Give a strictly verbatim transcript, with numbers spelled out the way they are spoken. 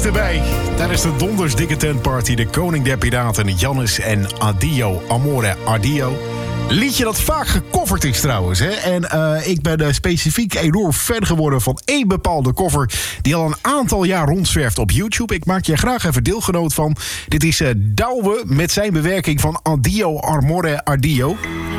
was erbij tijdens de donders dikke tentparty. De koning der piraten, Jannes en Addio, Amore Addio. Liedje dat vaak gecoverd is trouwens. Hè? En uh, ik ben uh, specifiek enorm fan geworden van één bepaalde cover die al een aantal jaar rondzwerft op YouTube. Ik maak je graag even deelgenoot van. Dit is uh, Douwe met zijn bewerking van Addio, Amore Addio.